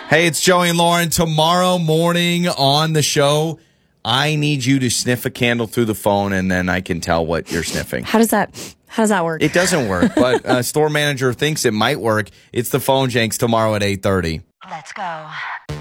Hey, it's Joey and Lauren. Tomorrow morning on the show, I need you to sniff a candle through the phone, and then I can tell what you're sniffing. How does that work? It doesn't work, but a store manager thinks it might work. It's the Phone Janks tomorrow at 8:30. Let's go.